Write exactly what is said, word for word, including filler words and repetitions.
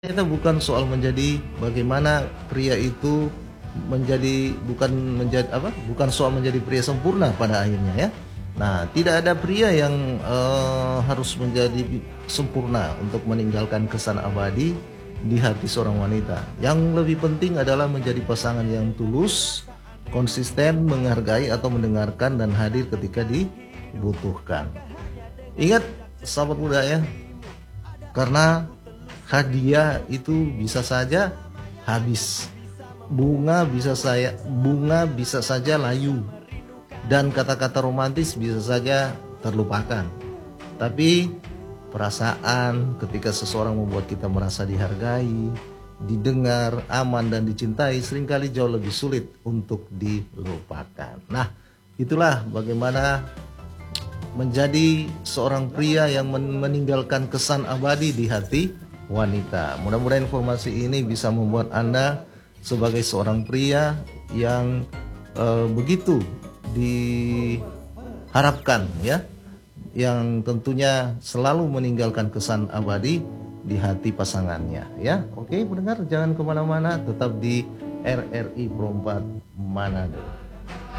Itu bukan soal menjadi bagaimana pria itu menjadi bukan menjadi apa? Bukan soal menjadi pria sempurna pada akhirnya ya. Nah, tidak ada pria yang eh, harus menjadi sempurna untuk meninggalkan kesan abadi di hati seorang wanita. Yang lebih penting adalah menjadi pasangan yang tulus, konsisten, menghargai atau mendengarkan dan hadir ketika dibutuhkan. Ingat, sahabat muda ya, karena hadiah itu bisa saja habis, bunga bisa saya bunga bisa saja layu, dan kata-kata romantis bisa saja terlupakan. Tapi perasaan ketika seseorang membuat kita merasa dihargai, didengar, aman dan dicintai seringkali jauh lebih sulit untuk dilupakan. Nah, itulah bagaimana menjadi seorang pria yang meninggalkan kesan abadi di hati wanita. Mudah-mudahan informasi ini bisa membuat Anda sebagai seorang pria yang eh, begitu diharapkan ya, yang tentunya selalu meninggalkan kesan abadi di hati pasangannya ya. Oke pendengar, jangan kemana-mana, tetap di R R I Pro empat Manado.